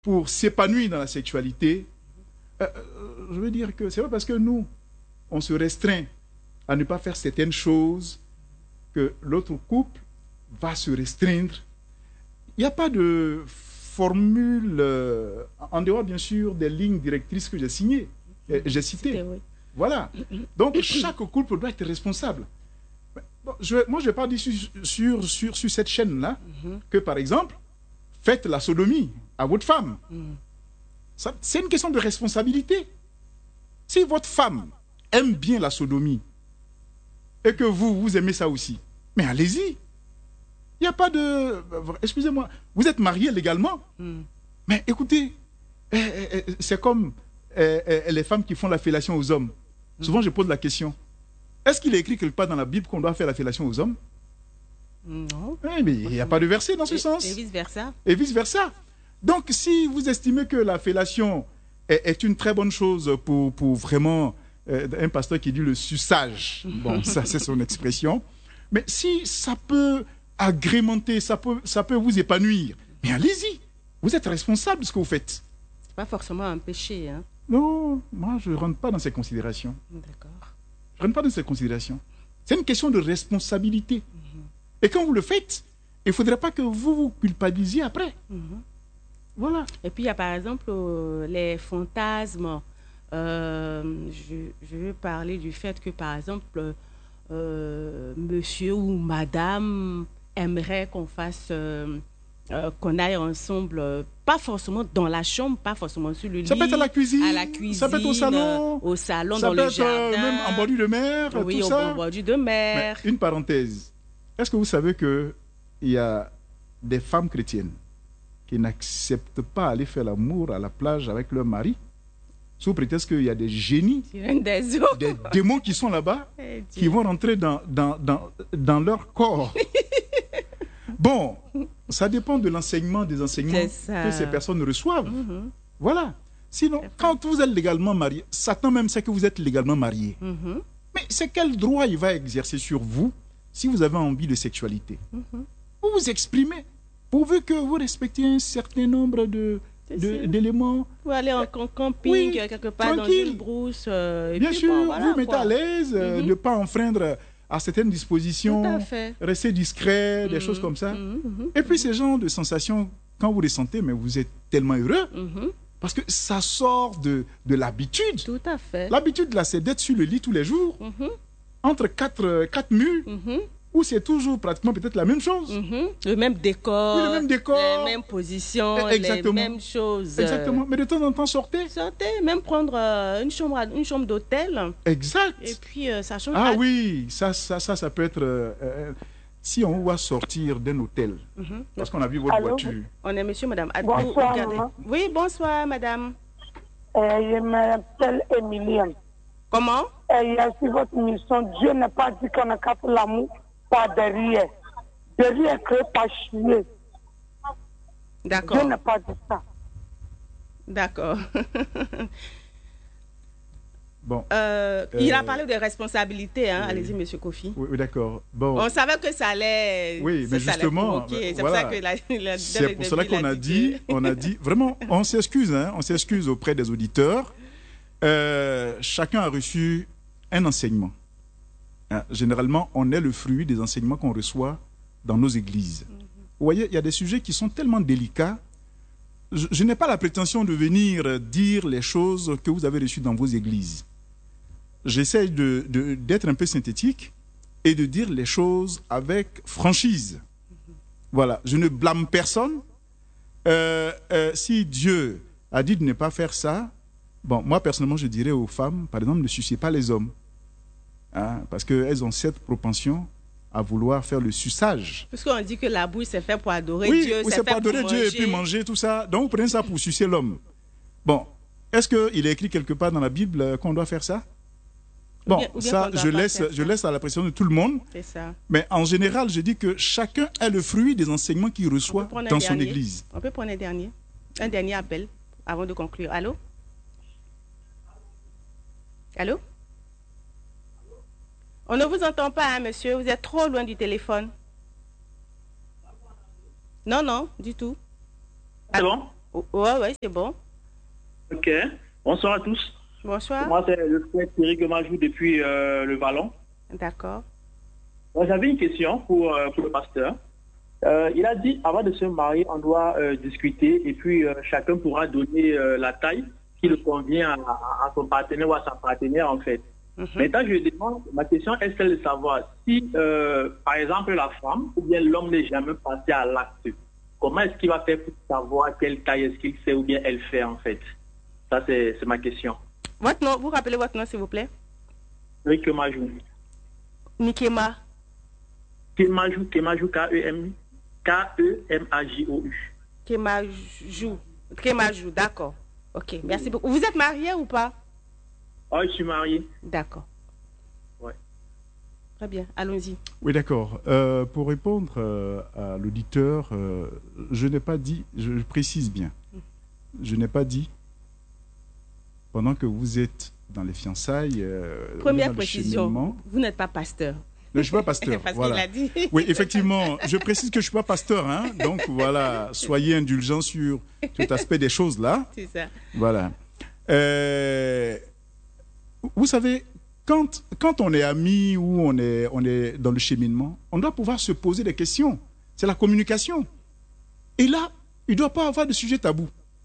pour s'épanouir dans la sexualité, je veux dire que c'est pas parce que nous, on se restreint à ne pas faire certaines choses que l'autre couple va se restreindre. Il n'y a pas de formule, en dehors bien sûr des lignes directrices que j'ai signées, j'ai citées. Oui. Voilà. Donc chaque couple doit être responsable. Bon, moi, je vais pas dire sur cette chaîne-là que, par exemple, faites la sodomie à votre femme. C'est une question de responsabilité. Si votre femme aime bien la sodomie et que vous aimez ça aussi, mais allez-y. Il n'y a pas de... Excusez-moi, vous êtes mariés légalement. Mais écoutez, c'est comme les femmes qui font la fellation aux hommes. Souvent, je pose la question. Est-ce qu'il est écrit quelque part dans la Bible qu'on doit faire la fellation aux hommes? Non. Oui, mais il n'y a pas de verset dans ce sens. Et vice-versa. Et vice-versa. Donc, si vous estimez que la fellation est une très bonne chose pour vraiment un pasteur qui dit le suçage, bon, ça c'est son expression, mais si ça peut agrémenter, ça peut vous épanouir, mais allez-y. Vous êtes responsable de ce que vous faites. C'est pas forcément un péché, hein? Non, moi je ne rentre pas dans ces considérations. D'accord. Je ne rentre pas dans ces considérations. C'est une question de responsabilité. Et quand vous le faites, il ne faudrait pas que vous vous culpabilisiez après. Voilà. Et puis il y a par exemple les fantasmes. Je veux parler du fait que par exemple, monsieur ou madame aimerait qu'on fasse... qu'on aille ensemble, pas forcément dans la chambre, pas forcément sur le lit. Ça peut être à la cuisine, ça peut être au salon, dans le jardin. Même en bordure de mer, oui, tout ça. en bordure de mer. Mais une parenthèse. Est-ce que vous savez qu'il y a des femmes chrétiennes qui n'acceptent pas aller faire l'amour à la plage avec leur mari, sous prétexte qu'il y a des génies, des démons qui sont là-bas, qui vont rentrer dans leur corps. Bon, ça dépend de l'enseignement, des enseignements que ces personnes reçoivent. Voilà. Sinon, quand vous êtes légalement marié, Satan même sait que vous êtes légalement marié. Mais c'est quel droit il va exercer sur vous si vous avez envie de sexualité? Vous vous exprimez, pourvu que vous respectiez un certain nombre d'éléments. Vous allez en camping, quelque part tranquille. dans une brousse. Bien sûr, vous mettez à l'aise, ne pas enfreindre à certaines dispositions, rester discret, des choses comme ça. Et puis ces genres de sensations, quand vous les sentez, mais vous êtes tellement heureux, parce que ça sort de l'habitude. Tout à fait. L'habitude, là, c'est d'être sur le lit tous les jours, entre quatre murs, où c'est toujours pratiquement peut-être la même chose. Le même décor, oui, le même décor, les mêmes positions, exactement. les mêmes choses. Exactement, mais de temps en temps, sortez. Même prendre une chambre d'hôtel. Exact. Et puis, ça change. Ah oui, ça peut être... si on va sortir d'un hôtel, parce qu'on a vu votre voiture. On est monsieur, madame. Bonsoir, maman. Oui, bonsoir, madame. Je m'appelle Emilienne. Comment? Il y a aussi votre mission. Dieu n'a pas dit qu'on a qu'à faire l'amour par derrière. Derrière est créé par chier. D'accord. Dieu n'a pas dit ça. D'accord. Bon. Il a parlé de responsabilité, hein. Allez-y, monsieur Kofi. Oui, d'accord. Bon. On savait que ça allait. Oui, mais justement, c'est voilà. pour ça qu'on a dit, vraiment, on s'excuse auprès des auditeurs. Chacun a reçu un enseignement. Généralement, on est le fruit des enseignements qu'on reçoit dans nos églises. Vous voyez, il y a des sujets qui sont tellement délicats. Je n'ai pas la prétention de venir dire les choses que vous avez reçues dans vos églises. J'essaie d'être un peu synthétique et de dire les choses avec franchise. Voilà, je ne blâme personne. Si Dieu a dit de ne pas faire ça, bon, moi personnellement, je dirais aux femmes, par exemple, ne sucez pas les hommes. Parce qu'elles ont cette propension à vouloir faire le suçage. Parce qu'on dit que la bouche, c'est fait pour adorer Dieu. Oui, c'est pour adorer Dieu et puis manger, tout ça. Donc, vous prenez ça pour sucer l'homme. Bon, est-ce qu'il est écrit quelque part dans la Bible qu'on doit faire ça? Bon, ça, je laisse à la pression de tout le monde. C'est ça. Mais en général, je dis que chacun est le fruit des enseignements qu'il reçoit dans son église. On peut prendre un dernier appel avant de conclure. Allô? Allô? On ne vous entend pas, hein, monsieur. Vous êtes trop loin du téléphone. Non, du tout. C'est bon? Ouais, c'est bon. Ok. Bonsoir à tous. Bonsoir. Moi, c'est le frère Thierry Gemajou depuis le Vallon. D'accord. J'avais une question pour le pasteur. Il a dit, avant de se marier, on doit discuter et puis chacun pourra donner la taille qui le convient à son partenaire ou à sa partenaire, en fait. Maintenant, je demande, ma question est celle de savoir si, par exemple, la femme ou bien l'homme n'est jamais passé à l'acte, comment est-ce qu'il va faire pour savoir quelle taille est-ce qu'il fait ou bien elle fait, en fait? Ça, c'est ma question. Votre nom, vous rappelez votre nom, s'il vous plaît? Oui, Kemajou. Nikema. Kemajou, K-E-M-A-G-O-U. Kemajou, d'accord. Ok, merci beaucoup. Vous êtes marié ou pas? Oh, je suis marié. D'accord. Ouais. Très bien, allons-y. Oui, d'accord. Pour répondre à l'auditeur, je n'ai pas dit, je précise bien, je n'ai pas dit, pendant que vous êtes dans les fiançailles, première précision, vous n'êtes pas pasteur. Je ne suis pas pasteur. Parce voilà. qu'il a dit. Oui, effectivement, je précise que je ne suis pas pasteur. Hein, donc voilà, soyez indulgents sur cet aspect des choses-là. C'est ça. Voilà. Vous savez, quand on est amis ou on est dans le cheminement, on doit pouvoir se poser des questions. C'est la communication. Et là, il ne doit pas avoir de sujet tabou.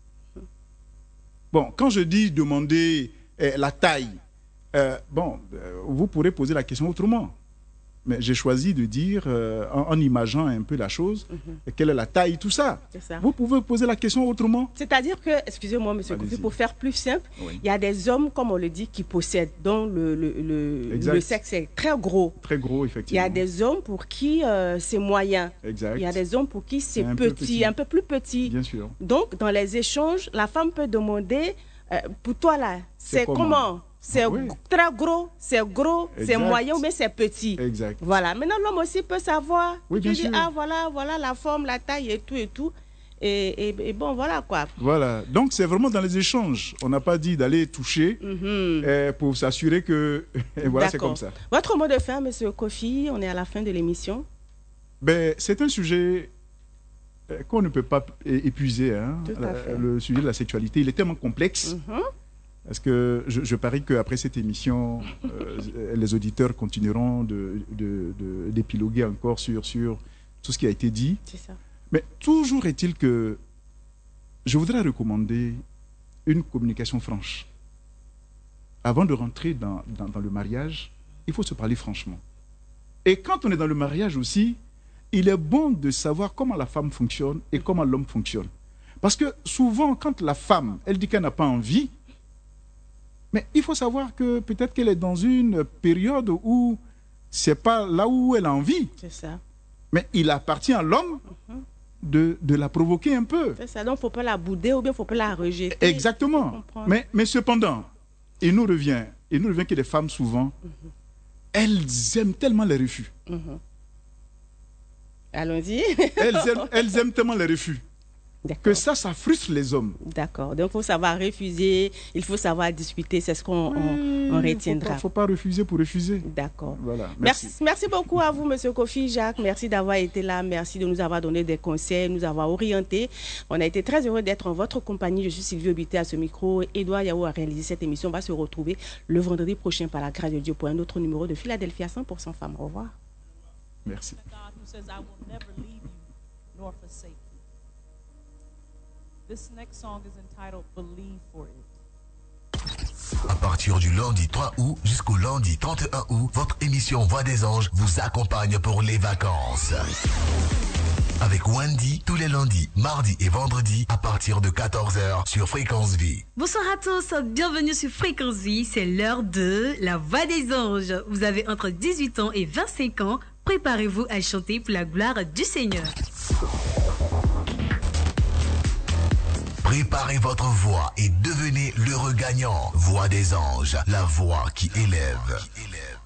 Bon, quand je dis demander la taille, vous pourrez poser la question autrement. Mais j'ai choisi de dire, en imaginant un peu la chose, quelle est la taille, tout ça. Ça. Vous pouvez poser la question autrement. C'est-à-dire que, excusez-moi, M. Kofi, pour faire plus simple, il y a des hommes, comme on le dit, qui possèdent, dont le sexe est très gros. Très gros, effectivement. Il y a des hommes pour qui c'est moyen. Exact. Il y a des hommes pour qui c'est petit, un peu plus petit. Bien sûr. Donc, dans les échanges, la femme peut demander, pour toi là, c'est comment? C'est très gros, c'est moyen ou bien c'est petit. Exact. Voilà. Maintenant, l'homme aussi peut savoir. Oui, bien sûr. Ah, voilà la forme, la taille et tout. Et bon, voilà quoi. Voilà. Donc, c'est vraiment dans les échanges. On n'a pas dit d'aller toucher pour s'assurer que... voilà, c'est comme ça. Votre mot de fin, M. Kofi, on est à la fin de l'émission. C'est un sujet qu'on ne peut pas épuiser. Hein. Le sujet de la sexualité, il est tellement complexe. Parce que je parie qu'après cette émission, les auditeurs continueront d'épiloguer encore sur tout ce qui a été dit. C'est ça. Mais toujours est-il que je voudrais recommander une communication franche. Avant de rentrer dans le mariage, il faut se parler franchement. Et quand on est dans le mariage aussi, il est bon de savoir comment la femme fonctionne et comment l'homme fonctionne. Parce que souvent, quand la femme, elle dit qu'elle n'a pas envie, mais il faut savoir que peut-être qu'elle est dans une période où c'est pas là où elle a envie. C'est ça. Mais il appartient à l'homme de la provoquer un peu. C'est ça. Donc, il ne faut pas la bouder ou bien il ne faut pas la rejeter. Exactement. Mais cependant, il nous revient que les femmes, souvent, elles aiment tellement les refus. Allons-y. Elles aiment tellement les refus. Que ça frustre les hommes. D'accord. Donc, il faut savoir refuser, il faut savoir discuter, c'est ce qu'on retiendra. Il ne faut pas refuser pour refuser. D'accord. Voilà. Merci beaucoup à vous, M. Kofi, Jacques. Merci d'avoir été là. Merci de nous avoir donné des conseils, nous avoir orientés. On a été très heureux d'être en votre compagnie. Je suis Sylvie Obité à ce micro. Edouard Yao a réalisé cette émission. On va se retrouver le vendredi prochain par la grâce de Dieu pour un autre numéro de Philadelphia 100% femmes. Au revoir. Merci. This next song is entitled Believe for It. À partir du lundi 3 août jusqu'au lundi 31 août, votre émission Voix des Anges vous accompagne pour les vacances. Avec Wendy tous les lundis, mardis et vendredis à partir de 14h sur Fréquence Vie. Bonsoir à tous, bienvenue sur Fréquence Vie, c'est l'heure de la Voix des Anges. Vous avez entre 18 ans et 25 ans, préparez-vous à chanter pour la gloire du Seigneur. Préparez votre voix et devenez l'heureux gagnant. Voix des Anges, la voix qui élève.